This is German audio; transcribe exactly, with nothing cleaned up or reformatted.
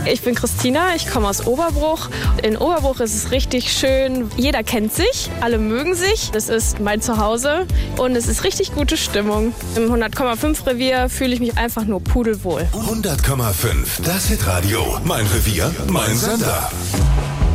Ich bin Christina, ich komme aus Oberbruch. In Oberbruch ist es richtig schön. Jeder kennt sich, alle mögen sich. Das ist mein Zuhause und es ist richtig gute Stimmung. Im hundert Komma fünf Revier fühle ich mich einfach nur pudelwohl. hundert Komma fünf, das Hitradio. Mein Revier, mein Sender.